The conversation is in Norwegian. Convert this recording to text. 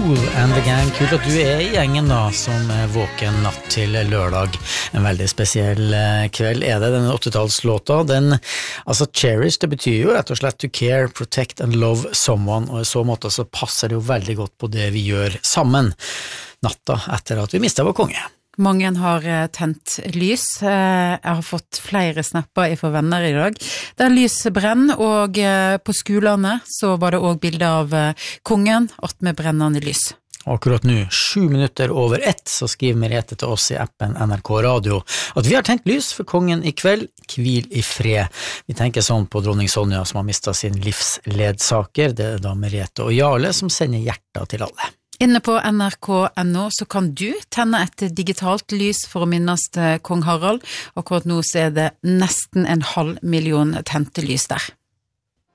Kool and the Gang. Kult at du I gjengen da, som våken natt til lørdag. En veldig spesiell kveld det, denne 80-tallslåta. Altså Cherish, det betyr jo rett og slett to care, protect and love someone, og I så måte så passer det jo veldig godt på det vi gjør sammen natta etter at vi mistet vår konge. Mange har tent lys. Jeg har fått flere snapper fra venner I dag. Der lys brenner, og på skolene så var det også bilder av kongen, att med brennende lys. Akkurat nå, 7 minutter over 1, så skriver Merete til oss I appen NRK Radio at vi har tent lys for kongen I kveld, hvil I fred. Vi tenker sånn på dronning Sonja som har mistet sin livsledsaker. Det da Merete og Jarle som sender hjerter til alle. Inne på NRK.no så kan du tenne et digitalt lys for å minnes kong Harald. Akkurat nå så det nesten 500 000 tente lys der.